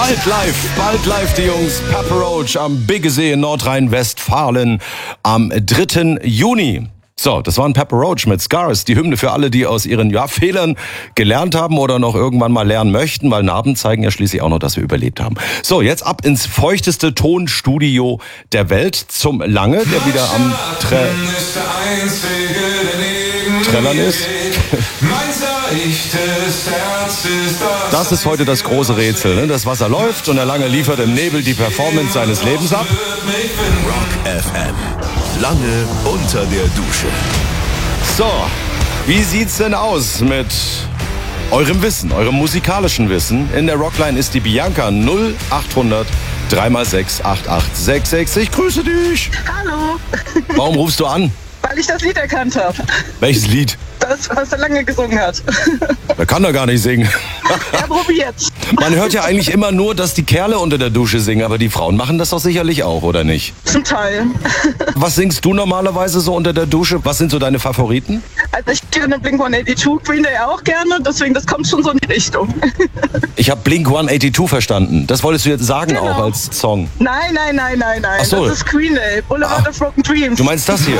Bald live die Jungs Papa Roach am Biggesee in Nordrhein-Westfalen am 3. Juni. So, das waren Papa Roach mit Scars, die Hymne für alle, die aus ihren Fehlern gelernt haben oder noch irgendwann mal lernen möchten, weil Narben zeigen ja schließlich auch noch, dass wir überlebt haben. So, jetzt ab ins feuchteste Tonstudio der Welt zum Lange, der wieder am Trällern ist. Das ist heute das große Rätsel, ne? Das Wasser läuft und der Lange liefert im Nebel die Performance seines Lebens ab. Rock FM. Lange unter der Dusche. So, wie sieht's denn aus mit eurem Wissen, eurem musikalischen Wissen? In der Rockline ist die Bianca 0800 3x6 8866. Ich grüße dich. Hallo. Warum rufst du an? Weil ich das Lied erkannt habe. Welches Lied? Das, was der Lange gesungen hat. Der kann doch gar nicht singen. Er probiert's. Man hört ja eigentlich immer nur, dass die Kerle unter der Dusche singen, aber die Frauen machen das doch sicherlich auch, oder nicht? Zum Teil. Was singst du normalerweise so unter der Dusche? Was sind so deine Favoriten? Also ich gerne Blink-182, Green Day auch gerne, deswegen das kommt schon so in die Richtung. Ich habe Blink-182 verstanden. Das wolltest du jetzt sagen Genau. auch als Song. Nein. Ach so. Das ist Green Day, Boulevard of Broken Dreams. Du meinst das hier?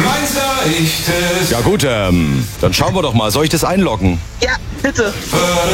Ja gut, dann schauen wir doch mal. Soll ich das einloggen? Ja, bitte.